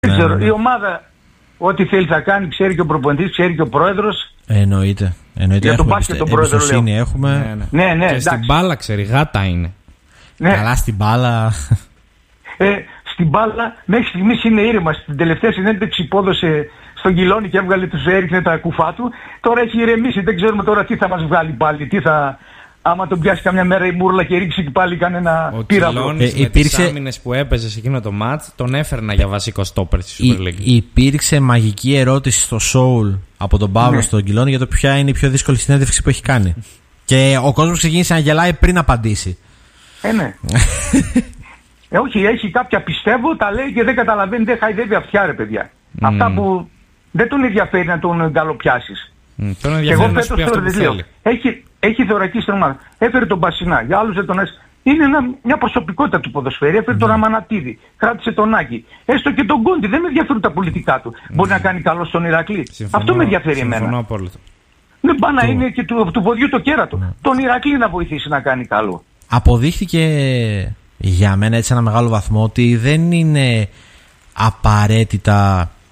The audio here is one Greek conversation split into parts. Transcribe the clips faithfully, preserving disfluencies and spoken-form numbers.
Δεν ξέρω, η ομάδα ό,τι θέλει θα κάνει, ξέρει και ο προπονητής, ξέρει και ο πρόεδρος. Εννοείται. Εννοείται. Για τον μπάσκετ τον πρόεδρο λέω. Έχουμε. Ναι, ναι. Ναι, ναι, και εντάξει. στην μπάλα ξέρει, γάτα είναι. Ναι. Καλά στην μπάλα. Ε, στην μπάλα μέχρι στιγμής είναι ήρεμα. Στην τελευταία συνέντευξη υπόδωσε στον Κιλόνι και έβγαλε τους, έριχνε τα κουφά του. Τώρα έχει ηρεμήσει, δεν ξέρουμε τώρα τι θα μας βγάλει πάλι. Τι θα, άμα τον πιάσει καμιά μέρα η μούρλα και ρίξει και πάλι κανένα πύραυλο. Ο Κιλόνις με υπήρξε... τις άμυνες που έπαιζε σε εκείνο το μάτς τον έφερνα για βασικό στόπερ στη Super League. Υπήρξε μαγική ερώτηση στο Soul από τον Παύλο ναι. στον Κιλόνι για το ποια είναι η πιο δύσκολη συνέντευξη που έχει κάνει. Και ο κόσμος ξεκίνησε να γελάει πριν απαντήσει. Ε, ναι. ε, όχι, έχει κάποια πιστεύω, τα λέει και δεν καταλαβαίνει, δεν χαϊδεύει αυτιά ρε παιδιά. Mm. Αυτά που δεν τον ενδιαφέρει να τον καλοπιάσεις. Mm, τον ενδιαφέρει να σου πει αυτό που θέλει. Έχει, έχει θωρακή στην ομάδα. Έφερε τον Μπασινά, για άλλους δεν τον έσαι. Είναι ένα, μια προσωπικότητα του ποδοσφαίρου. Έφερε mm. τον Αμανατίδη, κράτησε τον Άκη. Έστω και τον Κόντι, δεν με ενδιαφέρουν τα πολιτικά του. Mm. Μπορεί να κάνει καλό στον Ηρακλή. Συμφωνώ, αυτό με ενδιαφέρει εμένα. Απόλυτα. Δεν πάει να είναι και του, του ποδιού το κέρατο. Mm. Τον Ηρακλή να βοηθήσει να κάνει καλό. Αποδείχθηκε για μένα έτσι ένα μεγάλο βαθμό ότι δεν είναι απαραίτητα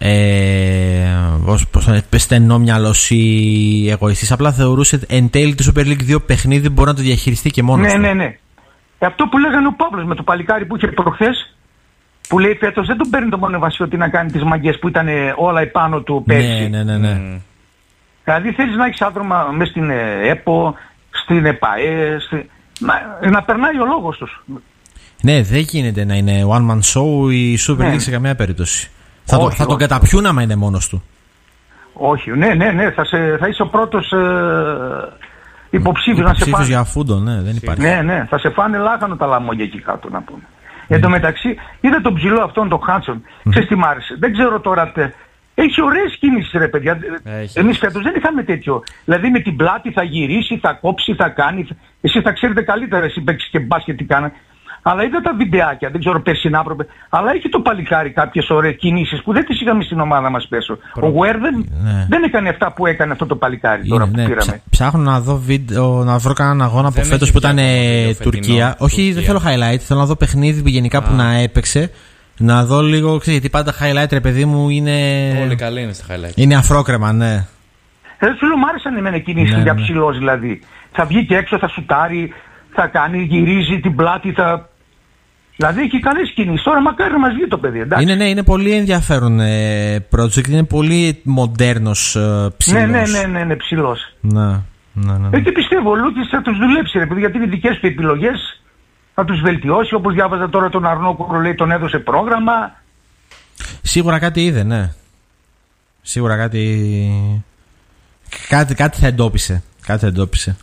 ε, ως, πώς, στενόμυαλος ή εγωιστής. Απλά θεωρούσε εν τέλει τη Super League δύο παιχνίδι μπορεί να το διαχειριστεί και μόνος ναι, του. Ναι, ναι, ναι. Αυτό που λέγανε ο Παύλος με το παλικάρι που είχε προχθές, που λέει φέτος δεν τον παίρνει το Μονεβασιώτη να κάνει τις μαγκές που ήταν όλα επάνω του πέρσι. Ναι, ναι, ναι, ναι. Mm. Δηλαδή θέλεις να έχεις άτομα μέσα στην ΕΠΟ, στην ΕΠΑΕ, στη... να, να περνάει ο λόγος τους. Ναι, δεν γίνεται να είναι one man show η Super League ναι. σε καμία περίπτωση. Θα, όχι, το, θα όχι, τον καταπιούν άμα είναι μόνος του. Όχι, ναι, ναι, ναι, θα, σε, θα είσαι ο πρώτος ε, υποψήφιος, υποψήφιος να σε φάνε. για φούντο, ναι, δεν υπάρχει. Ναι, ναι, θα σε φάνε λάχανο τα λαμόγια εκεί κάτω να πούμε. Mm. Εν τω μεταξύ, είδα τον ψηλό αυτόν τον Χάντσον, mm. ξέρεις τι μ' άρεσε. Δεν ξέρω τώρα, τε, έχει ωραίες κινήσεις ρε παιδιά. Έχει. Εμείς φέτος δεν είχαμε τέτοιο. Δηλαδή με την πλάτη θα γυρίσει, θα κόψει, θα κάνει. Εσείς θα ξέρετε καλύτερα, εσύ παίξεις και μπάσκετ τι κάνανε. Αλλά είδα τα βιντεάκια, δεν ξέρω περσινά προπε... Αλλά έχει το παλικάρι κάποιες ωραίες κινήσεις που δεν τις είχαμε στην ομάδα μας πέσω. Προ... Ο Γουέρ δεν, ναι. δεν έκανε αυτά που έκανε αυτό το παλικάρι είναι, τώρα που ναι, πήραμε. Ψάχνω να δω βίντεο, να βρω κανέναν αγώνα από φέτος που ήταν Τουρκία. Τουρκία. Όχι, δεν θέλω highlight, θέλω να δω παιχνίδι που γενικά Α. που να έπαιξε. Να δω λίγο, ξέρεις, γιατί πάντα highlight ρε παιδί μου είναι... Όλοι καλοί είναι στα highlight. Είναι αφρόκρεμα, ναι. Δεν σου λέω, μ' άρεσαν εμένα κινήσεις ναι, για ψηλός δηλαδή. Θα βγει και έξω, θα σουτάρει, θα κάνει, γυρίζει την πλάτη, θα... Δηλαδή έχει καλές κινήσεις. Τώρα μακάρι να μας βγει το παιδί, εντάξει. Είναι, ναι, είναι πολύ ενδιαφέρον ε, project, είναι πολύ μοντέρνος ε, ψηλός. Ναι, ναι, ναι, ναι, ναι ψηλός. Ναι, ναι, ναι, ναι. Ε, και πιστεύω, ο Λούκης θα τους δουλέψει, ρε παιδί, γιατί είναι δικές του επιλογές. Θα τους βελτιώσει, όπως διάβαζα τώρα τον Αρνόκουρο, λέει, τον έδωσε πρόγραμμα. Σίγουρα κάτι είδε, ναι. Σίγουρα κάτι... Κάτι, κάτι θα εντόπισε. Κάτι θα εντόπισε.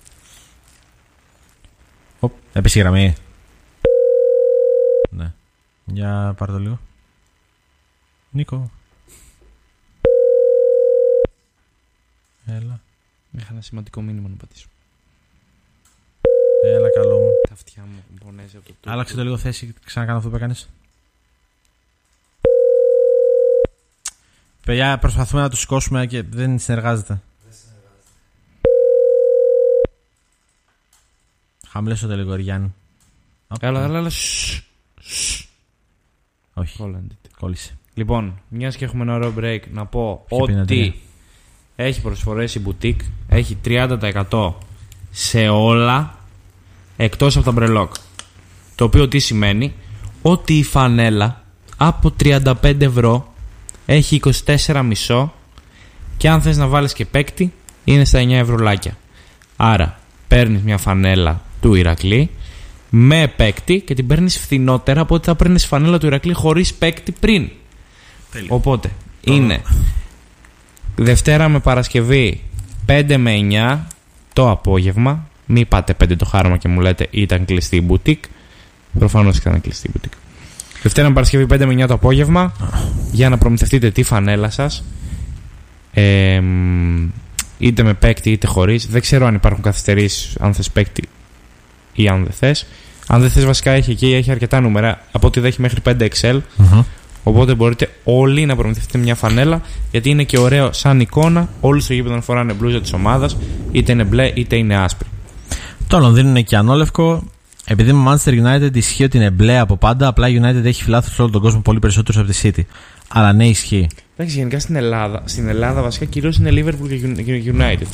Οπ, έπεσε η γραμμή. Ναι. Για πάρε το λίγο. Νίκο. Έλα. Είχα ένα σημαντικό μήνυμα να πατήσω. Έλα καλό μου. Τα αυτιά μου πονέζει από το... Άλλαξε το λίγο θέση, ξανακάνω αυτό που έκανες. Παιδιά, προσπαθούμε να το σηκώσουμε και δεν συνεργάζεται. Δεν συνεργάζεται. Χαμηλέσω το λίγο, Γιάννη. Έλα, έλα, έλα. Όχι, κόλλησε. Λοιπόν, μιας και έχουμε ένα ωραίο break, να πω ότι έχει προσφορές η boutique, έχει τριάντα τοις εκατό σε όλα εκτός από τα μπρελόκ. Το οποίο τι σημαίνει? Ότι η φανέλα από τριάντα πέντε ευρώ έχει είκοσι τέσσερα κόμμα πέντε και αν θες να βάλεις και παίκτη είναι στα εννιά ευρουλάκια. Άρα παίρνεις μια φανέλα του Ηρακλή με παίκτη και την παίρνεις φθηνότερα από ότι θα παίρνεις φανέλα του Ηρακλή χωρίς παίκτη πριν. Τέλεια. Οπότε είναι Δευτέρα με Παρασκευή πέντε με εννιά το απόγευμα. Μην πάτε πέντε το χάραμα και μου λέτε ήταν κλειστή η boutique. Προφανώς ήταν κλειστή η boutique. Δευτέρα με Παρασκευή πέντε με εννιά το απόγευμα για να προμηθευτείτε τη φανέλα σας, ε, είτε με παίκτη είτε χωρίς. Δεν ξέρω αν υπάρχουν καθυστερήσεις αν θες παίκτη ή αν δεν θες. Αν δεν θες βασικά έχει εκεί, έχει αρκετά νούμερα. Από ό,τι έχει μέχρι πέντε εξ ελ. Mm-hmm. Οπότε μπορείτε όλοι να προμηθευτείτε μια φανέλα, γιατί είναι και ωραίο σαν εικόνα. Όλοι στο γήπεδο να φοράνε μπλούζα της ομάδας, είτε είναι μπλε είτε είναι άσπρη. Το Λονδίνο είναι και ανόλευκο. Επειδή με Manchester United ισχύει ότι είναι μπλε από πάντα, απλά η United έχει φιλάθλους σε όλο τον κόσμο πολύ περισσότερους από τη City. Αλλά ναι, ισχύει. Εντάξει, γενικά στην Ελλάδα, στην Ελλάδα βασικά κυρίως είναι Liverpool και United.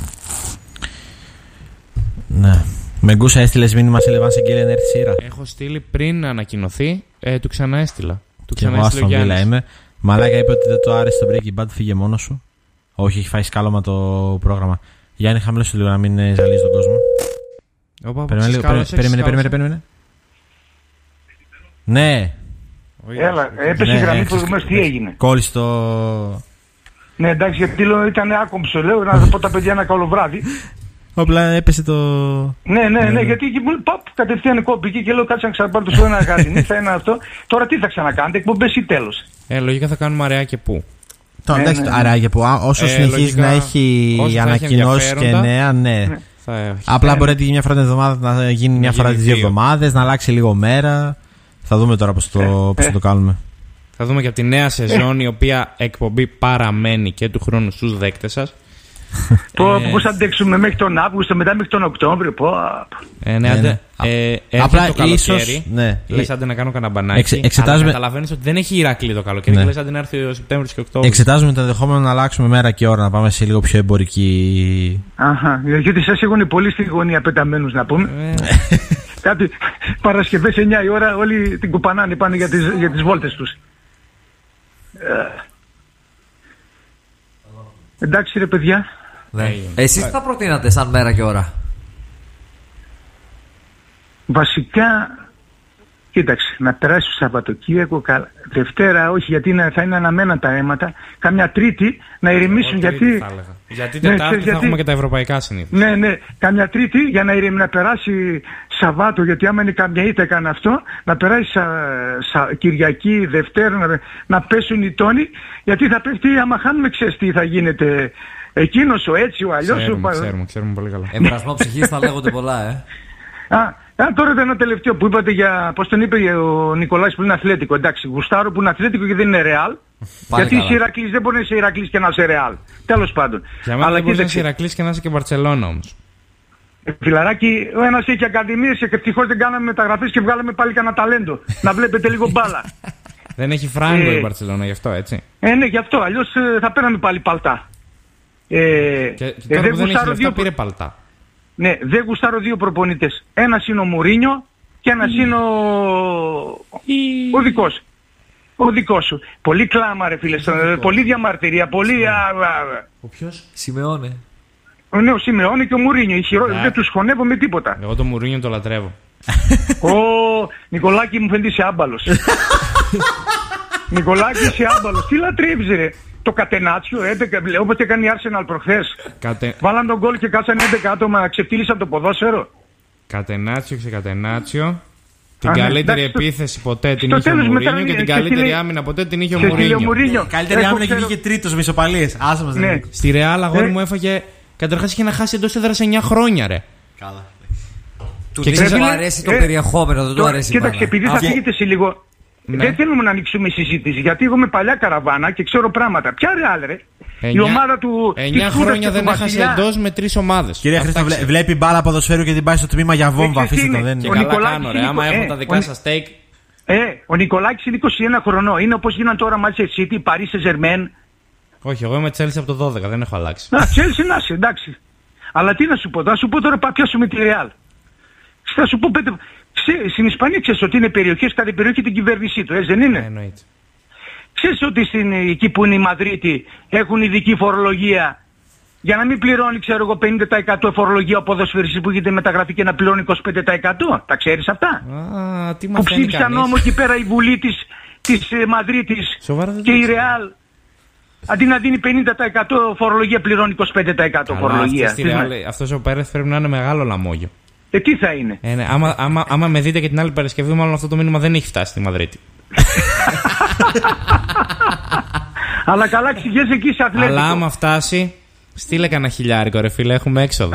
Ναι. Με γκούσα έστειλες μήνυμα σε Λεβάν Σεγγέλια να έρθει σειρά. Έχω στείλει πριν ανακοινωθεί, ε, του ξανά έστειλα. Του και εγώ Άστον Βίλα είμαι. Μαλάκα είπε ότι δεν το άρεσε το Breaking Bad, φύγε μόνος σου. Όχι, έχει φάει σκάλωμα το πρόγραμμα. Γιάννη, χαμηλώσου λίγο να μην ζαλίζει τον κόσμο. Οπα, περίμενε, περίμενε, περίμενε, περίμενε, περίμενε. Ναι. Έλα, έπεσε η γραμμή προηγουμένως, τι έγινε. Κόλλησε το... Ναι, εντάξει, γιατί λέω ήταν άκομψο, λέω, να πω τα παιδιά ένα καλό βράδυ. Όπλα, έπεσε το... Ναι, ναι, ναι, γιατί παπ, κατευθείαν κόπηκε και λέω κάτσε να ξαναπάρω το σου ένα γαλινί, θα είναι αυτό. Τώρα τι θα ξανακάνετε, εκπομπές ή τέλος. Ε, λογικά θα κάνουμε αραιά και πού. Τώρα, εντάξει, ναι, ναι. Αραιά και πού, όσο ε, συνεχίζει λογικά, να έχει ανακοινώσεις και νέα, ναι. ναι. Θα, Απλά ε, μπορεί να μια φορά την εβδομάδα να γίνει μια φορά τις δύο εβδομάδες, να αλλάξει λίγο μέρα. Θα δούμε τώρα πώς, το, ε, πώς ε. θα το κάνουμε. Θα δούμε και από τη νέα σεζόν, ε. η οποία εκπομπή παραμένει και του χρόνου στους δέκτες σας. Πώς θα αντέξουμε μέχρι τον Αύγουστο, μετά μέχρι τον Οκτώβριο. Ε, ναι, ναι. Ε, Απλά το καλοκαίρι, ίσως, ναι. λες άντε να κάνω κανένα μπανάκι. Εξ, εξετάζουμε... Αλλά καταλαβαίνεις ότι δεν έχει Ηράκλειο το καλοκαίρι. Ναι. Λες άντε να έρθει ο Σεπτέμβριος και Οκτώβριος. Εξετάζουμε το ενδεχόμενο να αλλάξουμε μέρα και ώρα, να πάμε σε λίγο πιο εμπορική. Αχα, γιατί σας έχουν πολύ στη γωνία πεταμένους να πούμε. Ε. Κάτι Παρασκευές εννιά η ώρα όλοι την κουπανάνε πάνε για τις, για τις βόλτες τους. Ε. Εντάξει ρε παιδιά. Ναι. Εσείς τι θα προτείνατε σαν μέρα και ώρα? Βασικά, κοίταξε, να περάσει το Σαββατοκύριακο, Δευτέρα όχι γιατί είναι, θα είναι αναμένα τα αίματα, καμιά Τρίτη να ηρεμήσουν γιατί... Γιατί Τετάρτη ναι, θα γιατί... έχουμε και τα ευρωπαϊκά συνήθως. Ναι, ναι, καμιά Τρίτη για να, ηρεμ, να περάσει Σαββάτο, γιατί άμα είναι καμιά ήττα έκανε αυτό, να περάσει σα, σα, Κυριακή, Δευτέρα, να, να πέσουν οι τόνοι, γιατί θα πέφτει άμα χάνουμε, ξέρεις τι θα γίνεται... Εκείνος ο έτσι, ο αλλιώς. Ξέρουμε, ο... ξέρουμε, ξέρουμε πολύ καλά. Εμπρασμό ψυχής θα λέγονται πολλά, ε. Α, α, τώρα ήταν ένα τελευταίο που είπατε για, πώς τον είπε ο Νικολάκης που είναι αθλέτικο. Εντάξει, γουστάρω που είναι αθλέτικο και δεν είναι ρεάλ. Γιατί είσαι Ηρακλής, δεν μπορεί να είσαι Ηρακλής και να είσαι ρεάλ. Τέλος πάντων. Για μένα δεν μπορεί να είσαι Ηρακλής και να είσαι και Μπαρτσελώνα όμως. Φιλαράκι, ο ένας έχει ακαδημίες και ευτυχώς δεν κάναμε μεταγραφές και βγάλαμε πάλι κανένα ταλέντο. Να βλέπετε λίγο μπάλα. Δεν έχει φράγκο η Μπαρτσελώνα γι' αυτό, έτσι. Ε, ναι, γι' αυτό. Αλλιώς θα πέραμε πάλι παλτά. Ε, και, και τώρα ε, που δεν έχει λεφτά δύο... πήρε παλτά. Ναι, δεν γουστάρω δύο προπονητές. Ένας είναι ο Μουρίνιο και ένας mm. είναι ο... Mm. ο δικός. Ο δικός σου. Πολύ κλάμα ρε φίλε, mm. πολύ διαμαρτυρία, πολύ... Ο ποιος? Σιμεώνε. Ναι, ο Σιμεώνε και ο Μουρίνιο. Οι χειρό... Δεν τους χωνεύω με τίποτα. Εγώ το Μουρίνιο το λατρεύω. Ο Νικολάκη μου φαίνεται είσαι άμπαλος. Νικολάκη είσαι άμπαλος. Τι λατρεύεις ρε? Το Κατενάτσιο, έντεκα, όπως έκανε η Arsenal προχθές. Κατε... Βάλαν τον γκολ και κάτσαν έντεκα άτομα, ξεφτύλισαν το ποδόσφαιρο. Κατενάτσιο, ξεκατενάτσιο. Την Α, καλύτερη ναι, επίθεση στο... ποτέ την είχε ο Μουρίνιο και την καλύτερη λέει... άμυνα ποτέ την είχε ο Μουρίνιο. Καλύτερη άμυνα και βγήκε τρίτος με ισοπαλίες. Άσε μας ναι. Στη Ρεάλ αγόρι μου έφαγε. Καταρχάς είχε να χάσει εντός έδρας εννιά χρόνια ρε. Καλά. Του δεν αρέσει το περιεχόμενο, δεν του αρέσει. Κοίταξε, επειδή θα φύγετε σε λίγο. Ναι. Δεν θέλουμε να ανοίξουμε συζήτηση γιατί εγώ είμαι παλιά καραβάνα και ξέρω πράγματα. Ποια Ρεάλ ρε? εννιά, η ομάδα του. εννιά χρόνια δεν έχασε εντός με τρεις ομάδες. Κυρία Χρήστο, βλέ, βλέπει μπάλα ποδοσφαίρου και την πάει στο τμήμα για βόμβα. Αφήστε το, δεν είναι. Και καλά κάνω ρε, άμα έχουν τα δικά σας take. Ε, ο Νικολάκης είναι είκοσι ένα χρονών. Είναι όπως γίναν τώρα Manchester City, Paris Saint-Germain. Όχι, εγώ είμαι Chelsea από το δώδεκα, δεν έχω αλλάξει. Να, Chelsea να είσαι, εντάξει. Αλλά τι να σου πω, θα σου πω τώρα πιάσουμε τη Ρεάλ. Θα σου πω πέντε. Στην Ισπανία ξέρεις ότι είναι περιοχές, κάθε περιοχή την κυβέρνησή του, έτσι δεν είναι? Εννοείται. Ξέρεις ότι στην, εκεί που είναι η Μαδρίτη έχουν ειδική φορολογία για να μην πληρώνει ξέρω εγώ πενήντα τοις εκατό φορολογία ο ποδοσφαιριστής που γίνεται μεταγραφή και να πληρώνει είκοσι πέντε τοις εκατό. Τα ξέρεις αυτά? Α, τι που ψήφισαν όμως εκεί πέρα η Βουλή της, της ε, Μαδρίτης και η Ρεάλ. Αντί να δίνει πενήντα τοις εκατό φορολογία πληρώνει είκοσι πέντε τοις εκατό φορολογία. Αυτός ο Πέρεθ πρέπει να είναι μεγάλο λαμόγιο. Ε, τι θα είναι? Ε, ναι, άμα, άμα, άμα με δείτε και την άλλη Παρασκευή, μάλλον αυτό το μήνυμα δεν έχει φτάσει στη Μαδρίτη. Αλλά καλά ξηγές εκεί σε αθλέτικο. Αλλά άμα φτάσει, στείλε κανένα χιλιάρικο ρε φίλε, έχουμε έξοδο.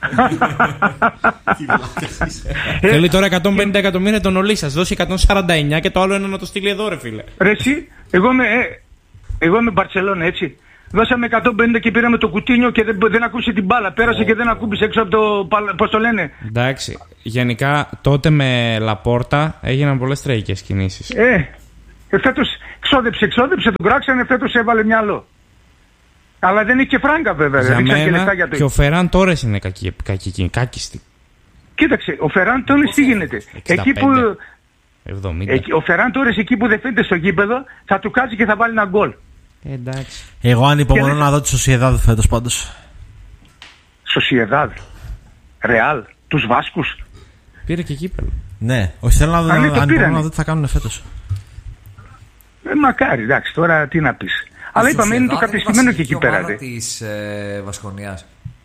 Θέλει τώρα εκατόν πενήντα εκατομμύρια τον Ολί σας, δώσει εκατόν σαράντα εννιά και το άλλο ένα να το στείλει εδώ ρε φίλε. Ρε εσύ, εγώ είμαι, ε, εγώ είμαι Μπαρτσελώνα έτσι. δώσαμε εκατόν πενήντα και πήραμε το κουτίνιο και δεν, δεν ακούσε την μπάλα. Πέρασε oh. και δεν ακούμπησε έξω από το. Πώς το λένε. Εντάξει. Γενικά τότε με Λαπόρτα έγιναν πολλές τραγικές κινήσεις. Ε, φέτος ξόδεψε, ξόδεψε, τον κράξανε, φέτος έβαλε μυαλό. Αλλά δεν έχει και φράγκα βέβαια. Για μένα και, λεφτά για το... και ο Φεράν Τόρες είναι κακή, κακή, κάκιστη. Κοίταξε, ο Φεράν Τόρες τι γίνεται. Εκεί που. εβδομήντα. Εκεί, ο Φεράν Τόρες εκεί που δεν φαίνεται στο γήπεδο θα του κάτσει και θα βάλει ένα γκολ. Ε, εντάξει. Εγώ ανυπομονώ να δω τη Σοσιεδάδ φέτος πάντως. Σοσιεδάδ. Ρεάλ. Τους Βάσκους. Πήρε και κύπελλο. Ναι, όχι θέλω να δω, ανυπομονώ να δω τι θα κάνουν φέτος. Ε, μακάρι, εντάξει, τώρα τι να πεις. Αλλά είπαμε είναι το κατεστημένο και εκεί πέρα. Είναι της ε, Βασκονιάς.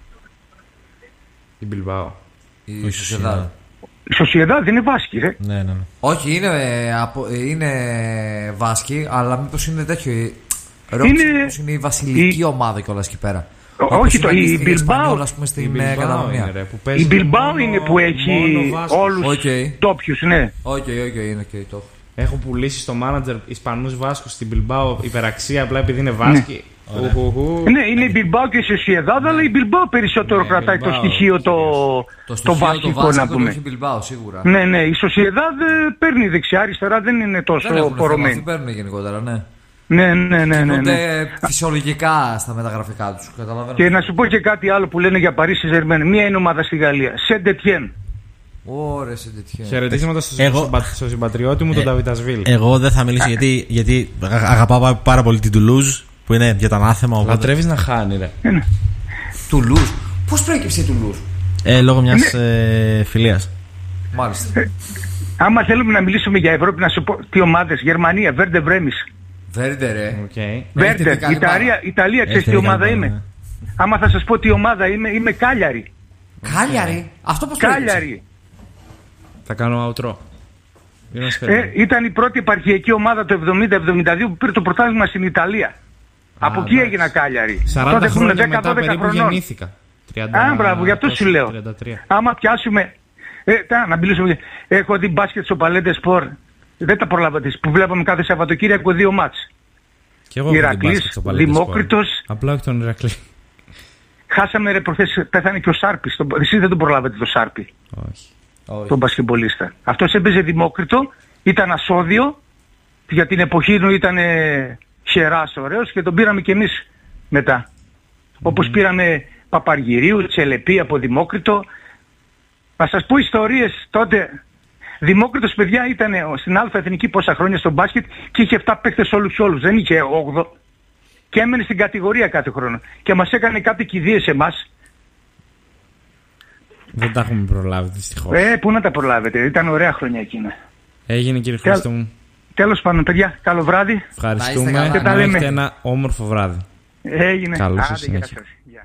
Η Μπιλμπάο. Η Σοσιεδάδ. Η Σοσιεδάδ είναι Βάσκη, ρε. Ναι, ναι, ναι. Όχι, είναι, είναι Βάσκη, αλλά μήπως είναι τέτοιο. Είναι, είναι η βασιλική η... ομάδα κιόλας εκεί πέρα. Όχι, το, η Μπιλμπάο. Η Μπιλμπάο είναι που έχει όλους τους τόπιους, ναι. Όχι, όχι, είναι και το. Έχουν πουλήσει στο μάνατζερ Ισπανούς Βάσκους στην Μπιλμπάο υπεραξία απλά επειδή είναι Βάσκοι. Ναι, ναι, είναι η Μπιλμπάο και η Σοσιεδάδ, αλλά η Μπιλμπάο περισσότερο ναι, κρατάει Bilbao, το στοιχείο το, το, το βάσκικο να πούμε. Το Bilbao, σίγουρα. Ναι, ναι, η Σοσιεδάδ παίρνει δεξιά-αριστερά, δεν είναι τόσο πορωμένη. Δεν παίρνουν γενικότερα, ναι. Ναι, ναι, ναι. ναι, ναι. φυσιολογικά στα μεταγραφικά τους. Και να σου πω και κάτι άλλο που λένε για Παρίσι Ζερμέν. Μία είναι ομάδα στη Γαλλία. Σεντετιέν. Ωραία, Σεντετιέν. Χαιρετίσματα στο συμπατριώτη μου, τον Νταβιτασβίλ. Εγώ δεν θα μιλήσω γιατί, γιατί αγαπάω πάρα πολύ την Τουλούζ που είναι για τα ανάθεμα. Λατρεύεις να χάνει, ρε. Τουλούζ. Πώς προέκυψε η Τουλούζ? Ε, λόγω μιας ε, φιλίας. Μάλιστα. Ε, άμα θέλουμε να μιλήσουμε για Ευρώπη, να σου πω τι ομάδες. Γερμανία, Βέρντε Βρέμις. Βέρντε, ρε. Βέρντε, Ιταλία, Ιταλία, ξέρεις τι ομάδα είμαι. Ναι. Άμα θα σας πω τι ομάδα είμαι, είμαι Κάλιαρη. Κάλιαρη. Αυτό πώς Κάλιαρη. Θα κάνω outro. Ε, ήταν η πρώτη επαρχιακή ομάδα το εβδομήντα εβδομήντα δύο που πήρε το πρωτάθλημα στην Ιταλία. Α, από εκεί έγινα Κάλιαρη. σαράντα χρόνια μετά περίπου γεννήθηκα. Α, μπράβο, γι' αυτό σου λέω. Άμα πιάσουμε... Ε, τά, να μιλήσουμε... Έχω δει μπάσκετ στο Παλέντε Σπορ. Δεν τα προλάβατε. Που βλέπαμε κάθε Σαββατοκύριακο δύο μάτς. Ηρακλής, Δημόκριτος. Απλά όχι τον Ηρακλή. Χάσαμε ρε προχθές, πέθανε και ο Σάρπης. Εσείς δεν τον προλάβατε το Σάρπη. Όχι. Τον μπασκετμπολίστα. Αυτός έπαιζε Δημόκριτο, ήταν ασώδιο, για την εποχή του ήταν χεράς ωραίος και τον πήραμε κι εμείς μετά. Mm. Όπως πήραμε Παπαργυρίου, Τσελεπή από Δημόκριτο. Να σας πω ιστορίες τότε. Δημόκριτος παιδιά ήταν στην Α' Εθνική πόσα χρόνια στο μπάσκετ και είχε επτά παίκτες όλους όλους, δεν είχε όγδοο. Και έμενε στην κατηγορία κάθε χρόνο. Και μας έκανε κάτι κηδείες εμάς. Δεν τα έχουμε προλάβει δυστυχώς. Ε, πού να τα προλάβετε, ήταν ωραία χρόνια εκείνα. Έγινε κύριε Χρήστο μου. Τέλος πάντων παιδιά, καλό βράδυ. Ευχαριστούμε και να έχετε ένα όμορφο βράδυ. Έγινε. Καλώς σας συνέχεια.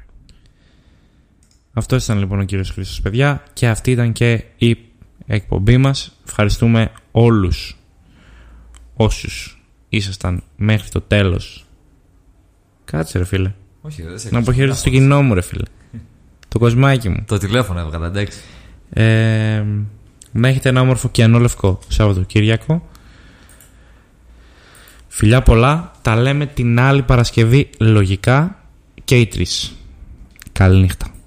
Αυτός ήταν λοιπόν ο κύριος Χρήστος παιδιά και αυτή ήταν και η εκπομπή μας. Ευχαριστούμε όλους όσους ήσασταν μέχρι το τέλος. Κάτσε ρε φίλε. Όχι, δεν σε να αποχαιρετήσω το κοινό μου ρε φίλε. Το κοσμάκι μου. Το τηλέφωνο έβγαλα, εντάξει. Ε, να έχετε ένα όμορφο και ανόλευκο Σαββατοκύριακο. Φιλιά πολλά. Τα λέμε την άλλη Παρασκευή λογικά και οι τρεις. Καληνύχτα.